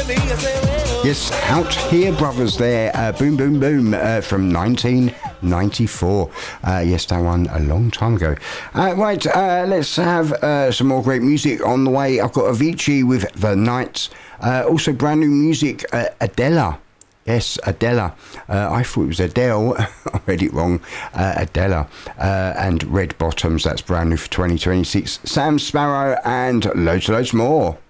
Yes, Out Here Brothers there, Boom Boom Boom from 1994. Yes, that one a long time ago. Right, let's have some more great music on the way. I've got Avicii with The Nights. Also brand new music, Adela. Yes, Adela. I thought it was Adele. I read it wrong. Adela. And Red Bottoms, that's brand new for 2026. Sam Sparrow and loads more.